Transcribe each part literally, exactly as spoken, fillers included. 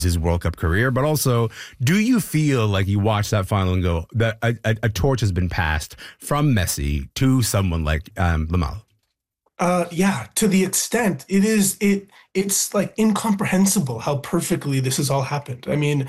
his World Cup career, but also, do you feel like you watch that final and go that a, a, a torch has been passed from Messi to someone like um, Lamela? Uh, yeah, to the extent it is, it it's like incomprehensible how perfectly this has all happened. I mean,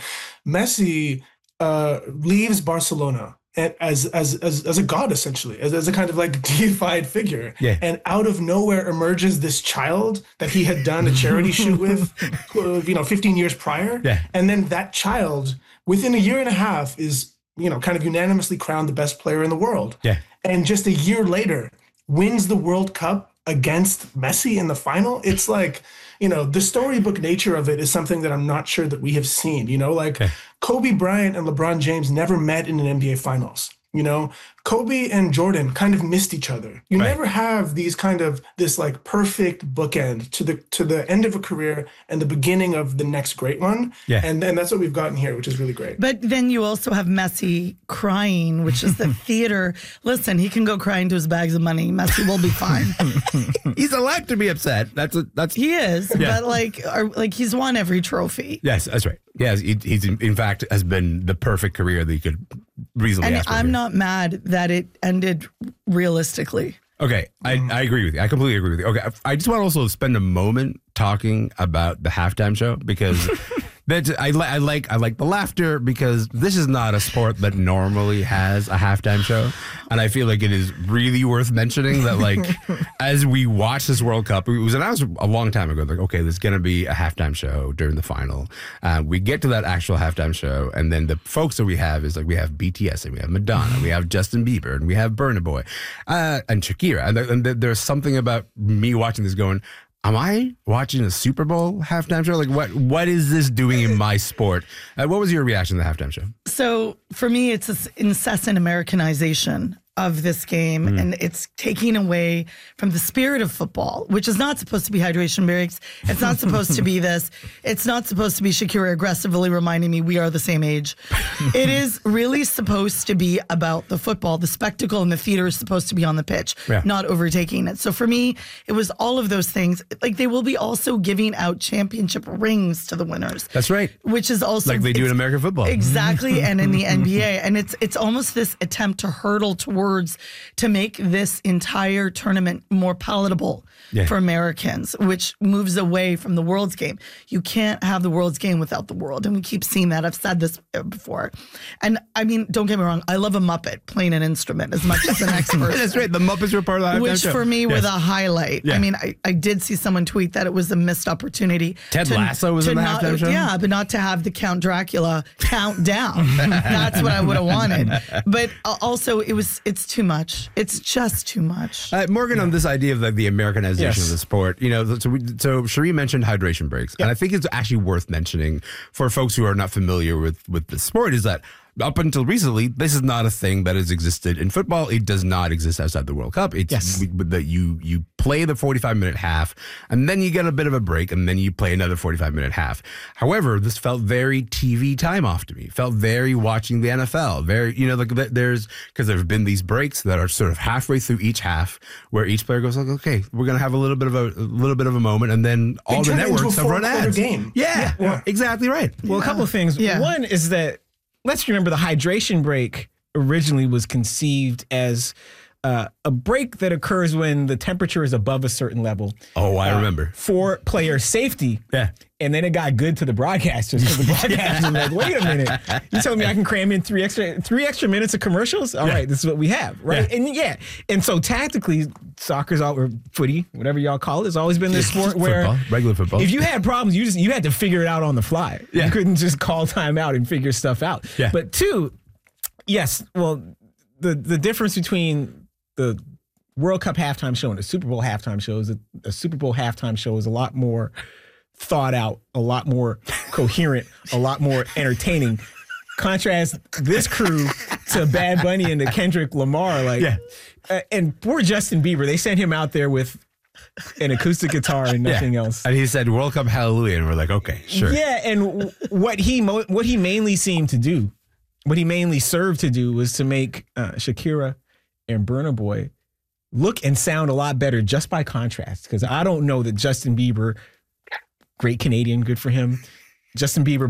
Messi uh, leaves Barcelona as as as as a god, essentially, as, as a kind of like deified figure. Yeah. And out of nowhere emerges this child that he had done a charity shoot with, you know, fifteen years prior. Yeah. And then that child, within a year and a half, is, you know, kind of unanimously crowned the best player in the world. Yeah. And just a year later, wins the World Cup against Messi in the final. It's like, you know, the storybook nature of it is something that I'm not sure that we have seen. You know, like okay. Kobe Bryant and LeBron James never met in an N B A Finals. You know, Kobe and Jordan kind of missed each other. You right. never have these kind of this like perfect bookend to the to the end of a career and the beginning of the next great one. Yeah. And then that's what we've gotten here, which is really great. But then you also have Messi crying, which is the theater. Listen, he can go cry into his bags of money. Messi will be fine. He's allowed to be upset. That's a, that's he is. Yeah. But like, are, like he's won every trophy. Yes, that's right. Yes, he, he's in, in fact has been the perfect career that you could reasonably and ask for. I'm here. not mad that it ended realistically. Okay, I, I agree with you. I completely agree with you. Okay, I just want to also spend a moment talking about the halftime show because that's I, li- I like I like the laughter because this is not a sport that normally has a halftime show, and I feel like it is really worth mentioning that like as we watch this World Cup, it was announced a long time ago. Like, okay, there's going to be a halftime show during the final. Uh, we get to that actual halftime show, and then the folks that we have is like we have B T S and we have Madonna, we have Justin Bieber, and we have Burna Boy, uh, and Shakira, and, and there's something about me watching this going, am I watching a Super Bowl halftime show? Like, what? What is this doing in my sport? Uh, what was your reaction to the halftime show? So for me, it's this incessant Americanization of this game, mm. and it's taking away from the spirit of football, which is not supposed to be hydration breaks. It's not supposed to be this. It's not supposed to be Shakira aggressively reminding me we are the same age. It is really supposed to be about the football. The spectacle and the theater is supposed to be on the pitch, yeah. not overtaking it. So for me, it was all of those things. Like they will be also giving out championship rings to the winners. That's right. Which is also like they do in American football. Exactly, and in the N B A. And it's it's almost this attempt to hurdle towards to make this entire tournament more palatable yeah. for Americans, which moves away from the World's Game. You can't have the World's Game without the world, and we keep seeing that. I've said this before. And I mean, don't get me wrong, I love a Muppet playing an instrument as much as the next person. That's right, the Muppets were part of the halftime Which show. for me yes. were the highlight. Yeah. I mean, I, I did see someone tweet that it was a missed opportunity. Ted to, Lasso was to in the not, halftime show? Yeah, but not to have the Count Dracula count down. That's what I would have wanted. But also, it was it's too much. It's just too much. Uh, Morgan, yeah. on this idea of like the Americanization yes. of the sport, you know, so, we, so Cherie mentioned hydration breaks, yeah. and I think it's actually worth mentioning for folks who are not familiar with with the sport is that up until recently, this is not a thing that has existed in football. It does not exist outside the World Cup. It's yes. that you you play the forty-five minute half, and then you get a bit of a break, and then you play another forty-five minute half. However, this felt very T V time off to me. It felt very watching the N F L. Very, you know, like there's because there have been these breaks that are sort of halfway through each half, where each player goes like, okay, we're gonna have a little bit of a, a little bit of a moment, and then they all the networks have run ads. Game. Yeah, yeah, yeah, exactly right. Well, yeah. a couple of things. Yeah. One is that. Let's remember the hydration break originally was conceived as uh, a break that occurs when the temperature is above a certain level. Oh, I uh, remember. For player safety. Yeah. And then it got good to the broadcasters because the broadcasters were like, wait a minute. You telling me I can cram in three extra three extra minutes of commercials? All yeah. right, this is what we have, right? Yeah. And yeah, and so tactically, soccer's all or footy, whatever y'all call it, has always been this sport where football, regular football. If you had problems, you just you had to figure it out on the fly. Yeah. You couldn't just call time out and figure stuff out. Yeah. But two, yes, well, the the difference between the World Cup halftime show and a Super Bowl halftime show is that a Super Bowl halftime show is a lot more thought out, a lot more coherent, a lot more entertaining. Contrast this crew to Bad Bunny and to Kendrick Lamar, like, yeah. uh, and poor Justin Bieber, they sent him out there with an acoustic guitar and nothing yeah. else. And he said World Cup Hallelujah, and we're like, okay, sure. Yeah, and w- what he mo- what he mainly seemed to do, what he mainly served to do was to make uh, Shakira and Burna Boy look and sound a lot better just by contrast. Because I don't know that Justin Bieber, great Canadian, good for him, Justin Bieber